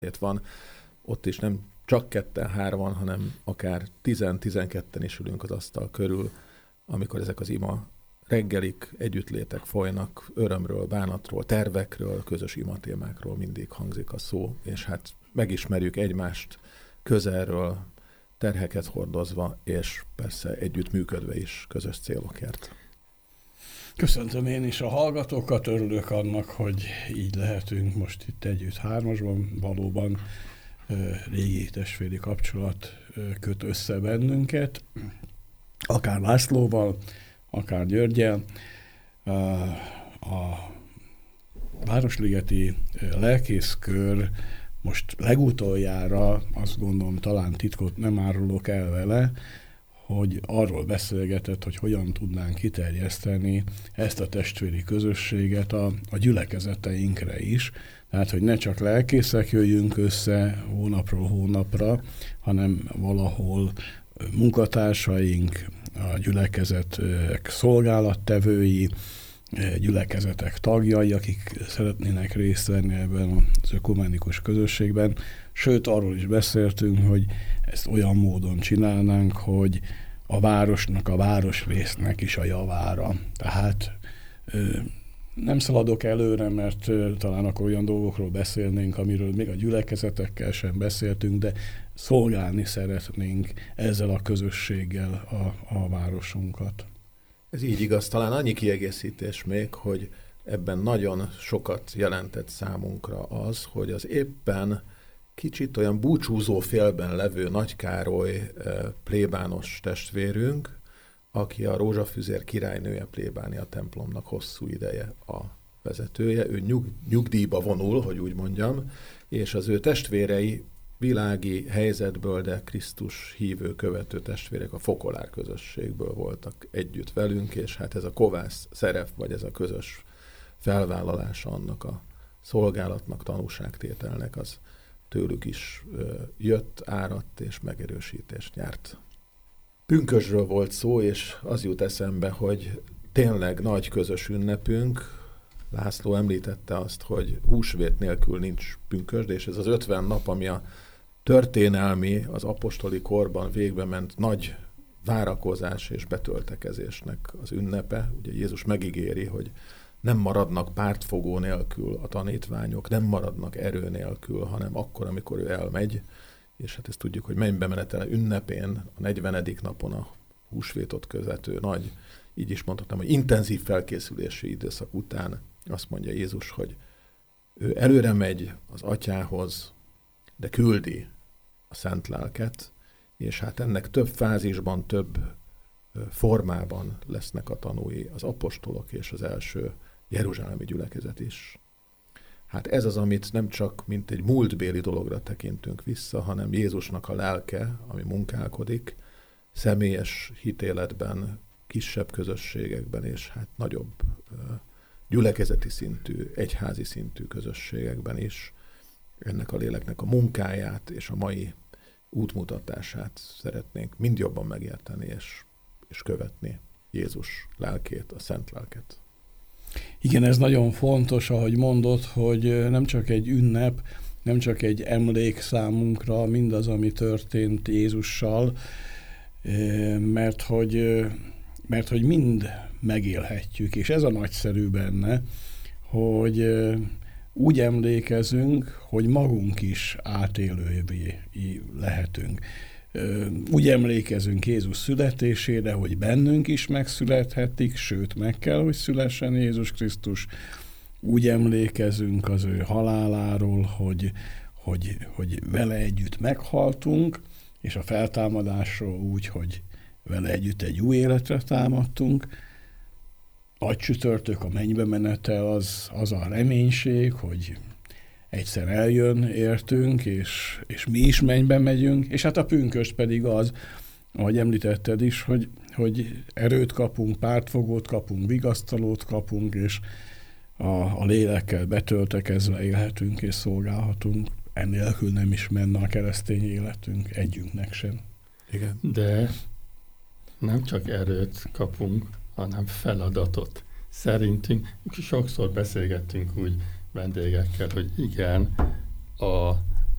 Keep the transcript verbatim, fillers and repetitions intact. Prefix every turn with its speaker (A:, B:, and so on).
A: van, ott is nem csak ketten, hárman, hanem akár tizen-tizenketten is ülünk az asztal körül, amikor ezek az ima reggelik, együttlétek folynak, örömről, bánatról, tervekről, közös imatémákról mindig hangzik a szó, és hát megismerjük egymást közelről, terheket hordozva, és persze együttműködve is közös célokért.
B: Köszöntöm én is a hallgatókat, örülök annak, hogy így lehetünk most itt együtt hármasban, valóban régi testvéri kapcsolat köt össze bennünket, akár Lászlóval, akár Györggyel. A Városligeti lelkészkör most legutoljára, azt gondolom, talán titkot nem árulok el vele, hogy arról beszélgetett, hogy hogyan tudnánk kiterjeszteni ezt a testvéri közösséget a, a gyülekezeteinkre is. Tehát, hogy ne csak lelkészek jöjjünk össze hónapról hónapra, hanem valahol munkatársaink, a gyülekezetek szolgálattevői, gyülekezetek tagjai, akik szeretnének részt venni ebben az ökumenikus közösségben. Sőt, arról is beszéltünk, hogy ezt olyan módon csinálnánk, hogy a városnak, a városrésznek is a javára. Tehát nem szaladok előre, mert talán akkor olyan dolgokról beszélnénk, amiről még a gyülekezetekkel sem beszéltünk, de szolgálni szeretnénk ezzel a közösséggel a, a városunkat.
A: Ez így igaz. Talán annyi kiegészítés még, hogy ebben nagyon sokat jelentett számunkra az, hogy az éppen kicsit olyan búcsúzó félben levő Nagy Károly plébános testvérünk, aki a Rózsafüzér királynője plébánia templomnak hosszú ideje a vezetője. Ő nyug, nyugdíjba vonul, hogy úgy mondjam, és az ő testvérei világi helyzetből, de Krisztus hívő követő testvérek a fokolár közösségből voltak együtt velünk, és hát ez a kovász szerep, vagy ez a közös felvállalása annak a szolgálatnak, tanúságtételnek, az tőlük is ö, jött, áradt és megerősítést nyert. Pünkösdről volt szó, és az jut eszembe, hogy tényleg nagy közös ünnepünk. László említette azt, hogy húsvét nélkül nincs pünkösd, és ez az ötven nap, ami a történelmi, az apostoli korban végbe ment nagy várakozás és betöltekezésnek az ünnepe. Ugye Jézus megígéri, hogy nem maradnak pártfogó nélkül a tanítványok, nem maradnak erő nélkül, hanem akkor, amikor ő elmegy, és hát ezt tudjuk, hogy mennybe menetele ünnepén, a negyvenedik napon a húsvétot követő nagy, így is mondhatom, hogy intenzív felkészülési időszak után azt mondja Jézus, hogy ő előre megy az atyához, de küldi a szent lelket, és hát ennek több fázisban, több formában lesznek a tanúi az apostolok és az első jeruzsálemi gyülekezet is. Hát ez az, amit nem csak mint egy múltbéli dologra tekintünk vissza, hanem Jézusnak a lelke, ami munkálkodik, személyes hitéletben, kisebb közösségekben és hát nagyobb gyülekezeti szintű, egyházi szintű közösségekben is ennek a léleknek a munkáját és a mai útmutatását szeretnénk mind jobban megérteni és, és követni Jézus lelkét, a szent lelket.
B: Igen, ez nagyon fontos, ahogy mondod, hogy nem csak egy ünnep, nem csak egy emlék számunkra mindaz, ami történt Jézussal, mert hogy, mert hogy mind megélhetjük, és ez a nagyszerű benne, hogy úgy emlékezünk, hogy magunk is átélővé lehetünk. Úgy emlékezünk Jézus születésére, hogy bennünk is megszülethetik, sőt, meg kell, hogy szülessen Jézus Krisztus. Úgy emlékezünk az ő haláláról, hogy, hogy, hogy vele együtt meghaltunk, és a feltámadásról úgy, hogy vele együtt egy új életre támadtunk. Nagy csütörtök, a mennybe menetel, az, az a reménység, hogy egyszer eljön értünk, és, és mi is mennybe megyünk, és hát a pünkösd pedig az, ahogy említetted is, hogy, hogy erőt kapunk, pártfogót kapunk, vigasztalót kapunk, és a, a lélekkel betöltekezve élhetünk és szolgálhatunk. Ennélkül nem is menne a keresztény életünk, együnknek sem.
A: Igen.
C: De nem csak erőt kapunk, hanem feladatot. Szerintünk, sokszor beszélgettünk úgy vendégekkel, hogy igen, a